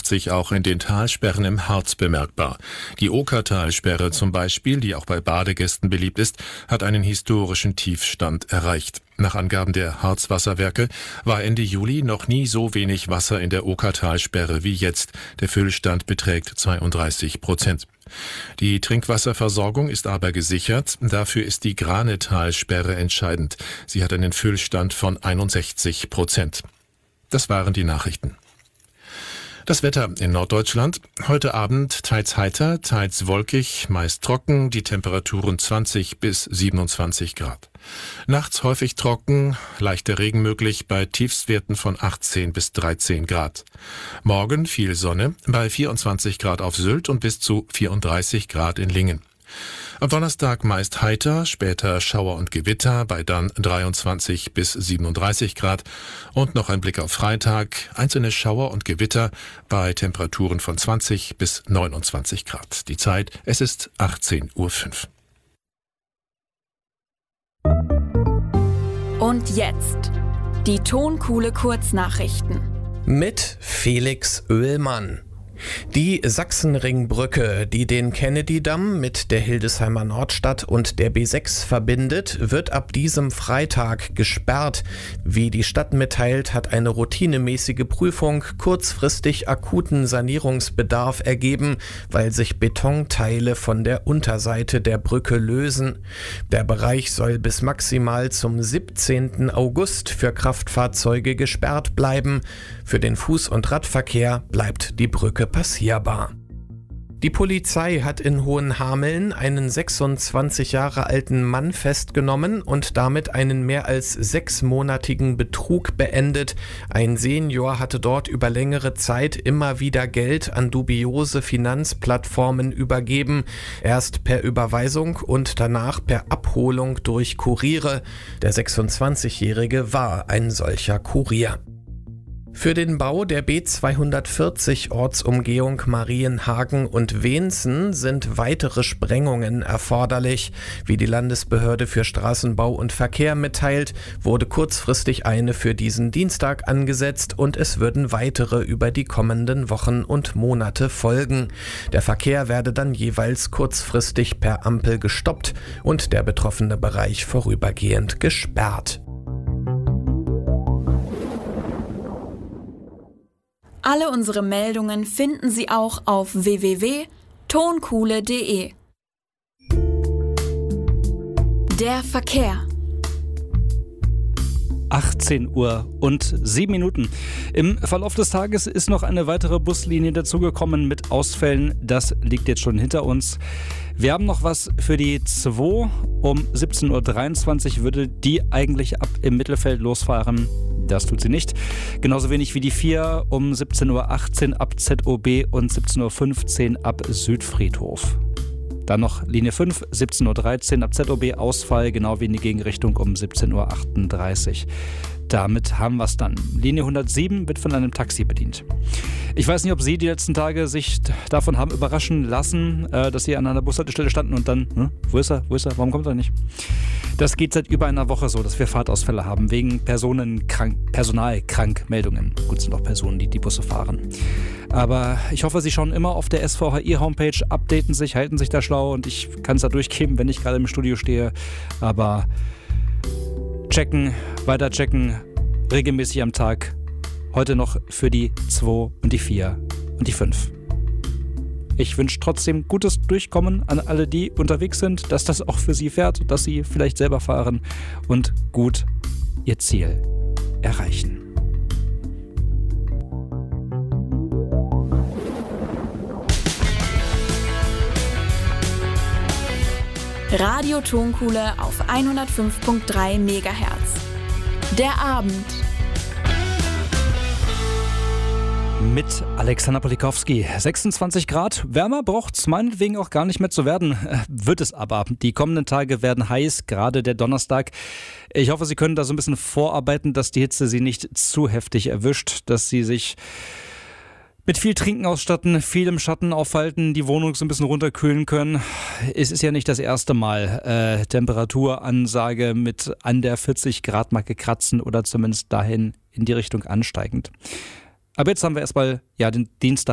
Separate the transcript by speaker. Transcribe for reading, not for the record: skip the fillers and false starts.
Speaker 1: macht sich auch in den Talsperren im Harz bemerkbar. Die Okertalsperre zum Beispiel, die auch bei Badegästen beliebt ist, hat einen historischen Tiefstand erreicht. Nach Angaben der Harzwasserwerke war Ende Juli noch nie so wenig Wasser in der Okertalsperre wie jetzt. Der Füllstand beträgt 32%. Die Trinkwasserversorgung ist aber gesichert. Dafür ist die Granetalsperre entscheidend. Sie hat einen Füllstand von 61%. Das waren die Nachrichten. Das Wetter in Norddeutschland. Heute Abend teils heiter, teils wolkig, meist trocken, die Temperaturen 20 bis 27 Grad. Nachts häufig trocken, leichter Regen möglich bei Tiefstwerten von 18 bis 13 Grad. Morgen viel Sonne bei 24 Grad auf Sylt und bis zu 34 Grad in Lingen. Am Donnerstag meist heiter, später Schauer und Gewitter bei dann 23 bis 37 Grad. Und noch ein Blick auf Freitag, einzelne Schauer und Gewitter bei Temperaturen von 20 bis 29 Grad. Die Zeit, es ist 18:05 Uhr.
Speaker 2: Und jetzt die Tonkuhle Kurznachrichten.
Speaker 3: Mit Felix Oehlmann. Die Sachsenringbrücke, die den Kennedy-Damm mit der Hildesheimer Nordstadt und der B6 verbindet, wird ab diesem Freitag gesperrt. Wie die Stadt mitteilt, hat eine routinemäßige Prüfung kurzfristig akuten Sanierungsbedarf ergeben, weil sich Betonteile von der Unterseite der Brücke lösen. Der Bereich soll bis maximal zum 17. August für Kraftfahrzeuge gesperrt bleiben. Für den Fuß- und Radverkehr bleibt die Brücke passierbar. Die Polizei hat in Hohenhameln einen 26 Jahre alten Mann festgenommen und damit einen mehr als 6-monatigen Betrug beendet. Ein Senior hatte dort über längere Zeit immer wieder Geld an dubiose Finanzplattformen übergeben, erst per Überweisung und danach per Abholung durch Kuriere. Der 26-Jährige war ein solcher Kurier. Für den Bau der B240 Ortsumgehung Marienhagen und Wenzen sind weitere Sprengungen erforderlich. Wie die Landesbehörde für Straßenbau und Verkehr mitteilt, wurde kurzfristig eine für diesen Dienstag angesetzt und es würden weitere über die kommenden Wochen und Monate folgen. Der Verkehr werde dann jeweils kurzfristig per Ampel gestoppt und der betroffene Bereich vorübergehend gesperrt.
Speaker 2: Alle unsere Meldungen finden Sie auch auf www.tonkuhle.de. Der Verkehr.
Speaker 4: 18:07 Uhr. Im Verlauf des Tages ist noch eine weitere Buslinie dazugekommen mit Ausfällen. Das liegt jetzt schon hinter uns. Wir haben noch was für die 2. Um 17:23 Uhr würde die eigentlich ab im Mittelfeld losfahren. Das tut sie nicht. Genauso wenig wie die 4 um 17:18 Uhr ab ZOB und 17:15 Uhr ab Südfriedhof. Dann noch Linie 5, 17:13 Uhr ab ZOB Ausfall, genau wie in die Gegenrichtung um 17:38 Uhr. Damit haben wir es dann. Linie 107 wird von einem Taxi bedient. Ich weiß nicht, ob Sie die letzten Tage sich davon haben überraschen lassen, dass Sie an einer Bushaltestelle standen und dann, wo ist er, warum kommt er nicht? Das geht seit über einer Woche so, dass wir Fahrtausfälle haben, wegen Personalkrankmeldungen. Gut, sind auch Personen, die Busse fahren. Aber ich hoffe, Sie schauen immer auf der SVHI-Homepage, updaten sich, halten sich da schlau und ich kann es da durchgeben, wenn ich gerade im Studio stehe. Aber checken, weiter checken, regelmäßig am Tag. Heute noch für die 2 und die 4 und die 5. Ich wünsche trotzdem gutes Durchkommen an alle, die unterwegs sind, dass das auch für Sie fährt, dass Sie vielleicht selber fahren und gut Ihr Ziel erreichen.
Speaker 2: Radio Tonkuhle auf 105.3 MHz. Der Abend.
Speaker 4: Mit Alexander Polikowski. 26 Grad. Wärmer braucht es meinetwegen auch gar nicht mehr zu werden. Wird es aber. Die kommenden Tage werden heiß, gerade der Donnerstag. Ich hoffe, Sie können da so ein bisschen vorarbeiten, dass die Hitze Sie nicht zu heftig erwischt, dass Sie sich mit viel Trinken ausstatten, viel im Schatten aufhalten, die Wohnung so ein bisschen runterkühlen können. Es ist ja nicht das erste Mal Temperaturansage mit an der 40 Grad Marke kratzen oder zumindest dahin in die Richtung ansteigend. Aber jetzt haben wir erstmal den Dienstag.